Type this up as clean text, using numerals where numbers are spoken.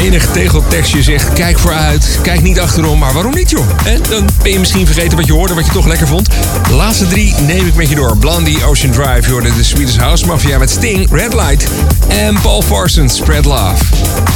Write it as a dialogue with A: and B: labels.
A: enig tegeltekstje zegt: kijk vooruit, kijk niet achterom. Maar waarom niet, joh? En dan ben je misschien vergeten wat je hoorde, wat je toch lekker vond. De laatste 3 neem ik met je door. Blondie, Ocean Drive. Je hoorde de Swedish House Mafia met Sting, Red Light. En Paul Parsons, Spread Love.